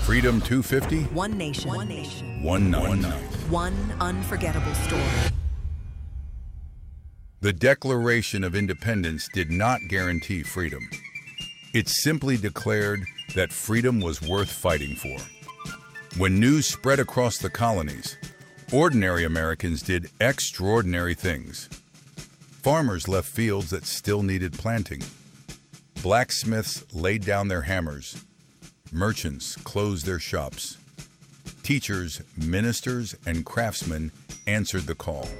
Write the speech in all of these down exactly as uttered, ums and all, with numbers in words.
Freedom two fifty. One nation. One nation. One night. One night. One unforgettable story. The Declaration of Independence did not guarantee freedom. It simply declared that freedom was worth fighting for. When news spread across the colonies, ordinary Americans did extraordinary things. Farmers left fields that still needed planting. Blacksmiths laid down their hammers. Merchants closed their shops. Teachers, ministers, and craftsmen answered the call.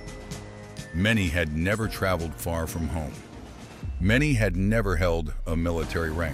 Many had never traveled far from home. Many had never held a military rank.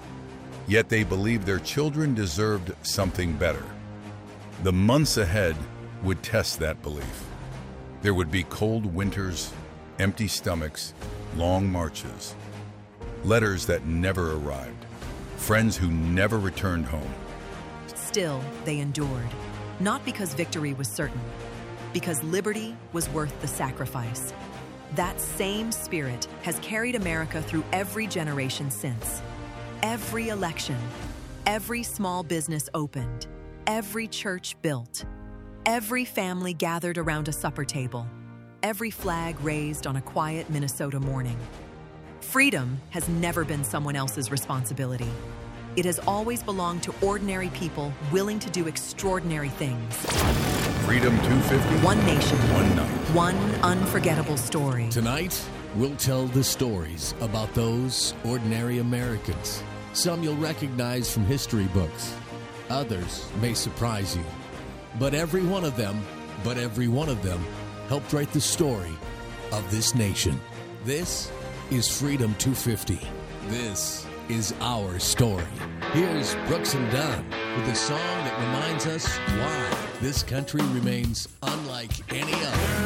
Yet they believed their children deserved something better. The months ahead would test that belief. There would be cold winters, empty stomachs, long marches, letters that never arrived, friends who never returned home. Still, they endured, not because victory was certain, because liberty was worth the sacrifice. That same spirit has carried America through every generation since. Every election, every small business opened, every church built, every family gathered around a supper table, every flag raised on a quiet Minnesota morning. Freedom has never been someone else's responsibility. It has always belonged to ordinary people willing to do extraordinary things. Freedom two fifty. One nation. One night. One unforgettable story. Tonight, we'll tell the stories about those ordinary Americans. Some you'll recognize from history books. Others may surprise you. But every one of them, but every one of them helped write the story of this nation. This is Freedom two fifty. This is our story. Here's Brooks and Dunn with a song that reminds us why this country remains unlike any other.